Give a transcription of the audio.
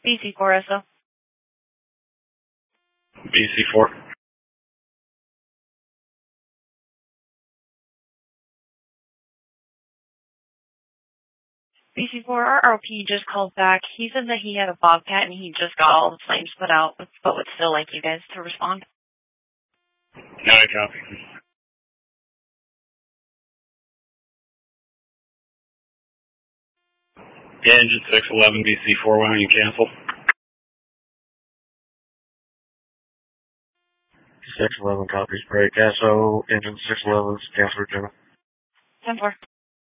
BC4SO. BC4. BC4, our RP just called back. He said that he had a Bobcat and he just got all the flames put out, but would still like you guys to respond. Yeah, I copy. Yeah, engine 611 BC4, why don't you cancel? 611 copies break. SO, engine 611's cancel, General. 10-4.